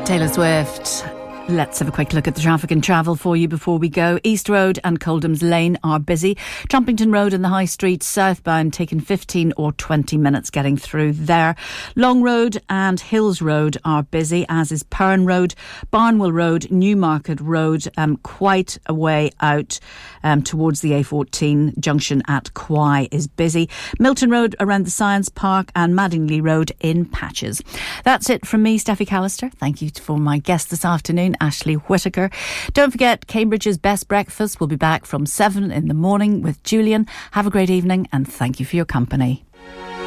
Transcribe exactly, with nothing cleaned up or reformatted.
Taylor Swift. Let's have a quick look at the traffic and travel for you before we go. East Road and Coldham's Lane are busy. Trumpington Road and the High Street southbound taking fifteen or twenty minutes getting through there. Long Road and Hills Road are busy, as is Perrin Road. Barnwell Road, Newmarket Road, um, quite a way out um, towards the A fourteen junction at Quay is busy. Milton Road around the Science Park and Madingley Road in patches. That's it from me, Steffi Callister. Thank you for my guest this afternoon, Ashley Whittaker. Don't forget, Cambridge's Best Breakfast will be back from seven in the morning with Julian. Have a great evening and thank you for your company.